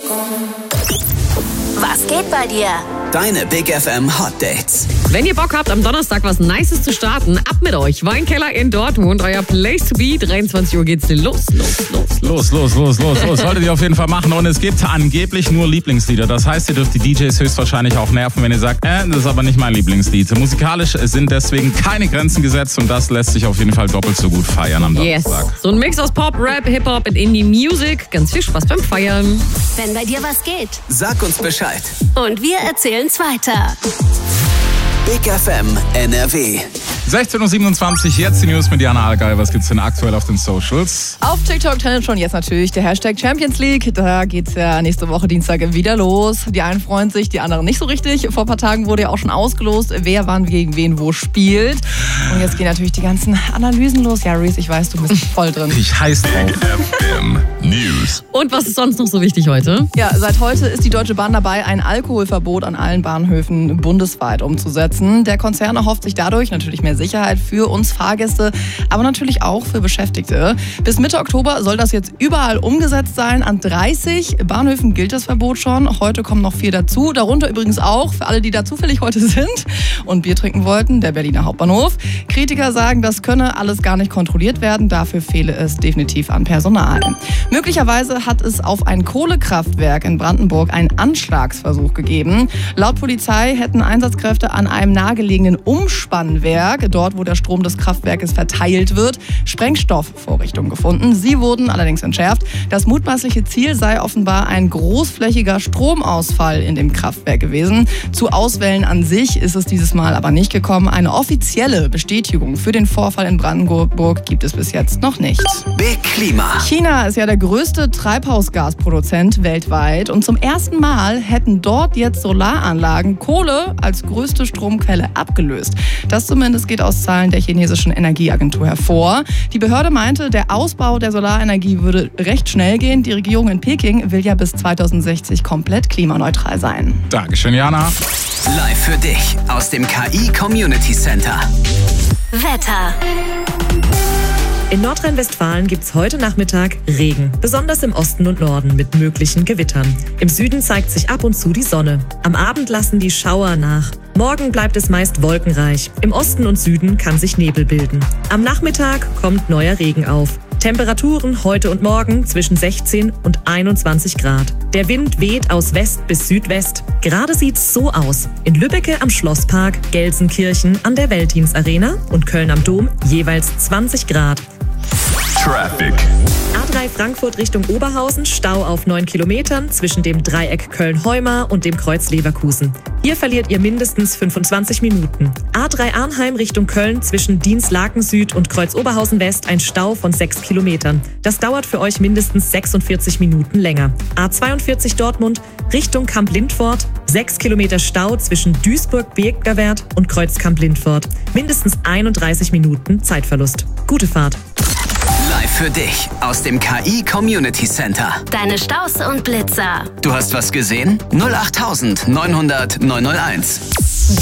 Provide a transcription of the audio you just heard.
Was geht bei dir? Deine Big FM Hot Dates. Wenn ihr Bock habt, am Donnerstag was Nices zu starten, ab mit euch. Weinkeller in Dortmund, euer Place to be. 23 Uhr geht's los. Solltet ihr auf jeden Fall machen. Und es gibt angeblich nur Lieblingslieder. Das heißt, ihr dürft die DJs höchstwahrscheinlich auch nerven, wenn ihr sagt, das ist aber nicht mein Lieblingslied. Musikalisch sind deswegen keine Grenzen gesetzt und das lässt sich auf jeden Fall doppelt so gut feiern am Donnerstag. Yes. So ein Mix aus Pop, Rap, Hip-Hop und Indie-Music. Ganz viel Spaß beim Feiern. Wenn bei dir was geht. Sag uns Bescheid. Und wir erzählen's weiter. Big FM NRW. 16.27 Uhr, jetzt die News mit Jana Allgäu. Was gibt's denn aktuell auf den Socials? Auf TikTok trendet schon jetzt natürlich der Hashtag Champions League. Da geht's ja nächste Woche Dienstag wieder los. Die einen freuen sich, die anderen nicht so richtig. Vor ein paar Tagen wurde ja auch schon ausgelost, wer wann gegen wen wo spielt. Und jetzt gehen natürlich die ganzen Analysen los. Ja, Reese, ich weiß, du bist voll drin. Ich heiß drauf. FM News. Und was ist sonst noch so wichtig heute? Ja, seit heute ist die Deutsche Bahn dabei, ein Alkoholverbot an allen Bahnhöfen bundesweit umzusetzen. Der Konzern erhofft sich dadurch natürlich mehr Sicherheit für uns Fahrgäste, aber natürlich auch für Beschäftigte. Bis Mitte Oktober soll das jetzt überall umgesetzt sein. An 30 Bahnhöfen gilt das Verbot schon. Heute kommen noch 4 dazu. Darunter übrigens auch, für alle, die da zufällig heute sind und Bier trinken wollten, der Berliner Hauptbahnhof. Kritiker sagen, das könne alles gar nicht kontrolliert werden. Dafür fehle es definitiv an Personal. Möglicherweise hat es auf ein Kohlekraftwerk in Brandenburg einen Anschlagsversuch gegeben. Laut Polizei hätten Einsatzkräfte an einem nahegelegenen Umspannwerk, dort wo der Strom des Kraftwerkes verteilt wird, Sprengstoffvorrichtungen gefunden. Sie wurden allerdings entschärft. Das mutmaßliche Ziel sei offenbar ein großflächiger Stromausfall in dem Kraftwerk gewesen. Zu Auswählen an sich ist es dieses Mal aber nicht gekommen. Eine offizielle Bestätigung für den Vorfall in Brandenburg gibt es bis jetzt noch nicht. Big Klima. China ist ja der größte Treibhausgasproduzent weltweit und zum ersten Mal hätten dort jetzt Solaranlagen Kohle als größte Stromquelle abgelöst. Das zumindest geht aus Zahlen der chinesischen Energieagentur hervor. Die Behörde meinte, der Ausbau der Solarenergie würde recht schnell gehen. Die Regierung in Peking will ja bis 2060 komplett klimaneutral sein. Dankeschön, Jana. Live für dich aus dem KI Community Center. Wetter. In Nordrhein-Westfalen gibt's heute Nachmittag Regen, besonders im Osten und Norden mit möglichen Gewittern. Im Süden zeigt sich ab und zu die Sonne. Am Abend lassen die Schauer nach. Morgen bleibt es meist wolkenreich. Im Osten und Süden kann sich Nebel bilden. Am Nachmittag kommt neuer Regen auf. Temperaturen heute und morgen zwischen 16 und 21 Grad. Der Wind weht aus West bis Südwest. Gerade sieht's so aus. In Lübbecke am Schlosspark, Gelsenkirchen an der Veltins-Arena und Köln am Dom jeweils 20 Grad. Traffic. A3 Frankfurt Richtung Oberhausen, Stau auf 9 Kilometern zwischen dem Dreieck Köln-Heumar und dem Kreuz Leverkusen. Hier verliert ihr mindestens 25 Minuten. A3 Arnheim Richtung Köln zwischen Dienstlaken Süd und Kreuz Oberhausen West ein Stau von 6 Kilometern. Das dauert für euch mindestens 46 Minuten länger. A42 Dortmund Richtung Kamp-Lindfort, 6 Kilometer Stau zwischen Duisburg-Birkenwerk und Kreuz Kamp-Lindfort. Mindestens 31 Minuten Zeitverlust. Gute Fahrt. Live für dich aus dem KI Community Center. Deine Staus und Blitzer. Du hast was gesehen? 08900 901.